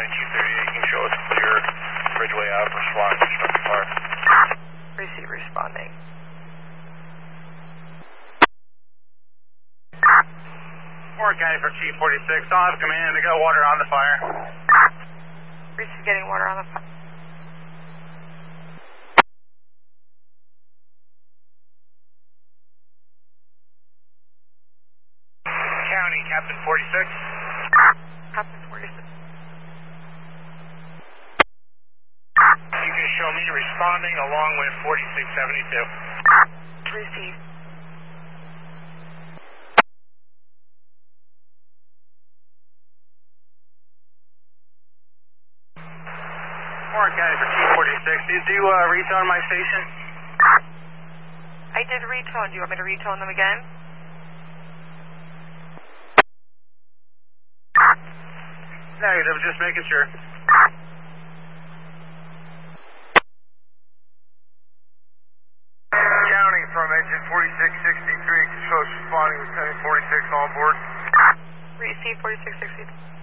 County 238, can you show us clear Bridgeway out for SWAT and construction fire? Receive responding. Warren County for Chief 46, I'll have command, they got water on the fire. Receive getting water on the fire. County, Captain 46. Captain 46. You can show me responding along with 4672. Receive. Warren County for Chief 46, did you retone my station? I did retone. Do you want me to retone them again? Negative, just making sure. County from engine 4663, controls responding with 1046 on board. Receive 4660.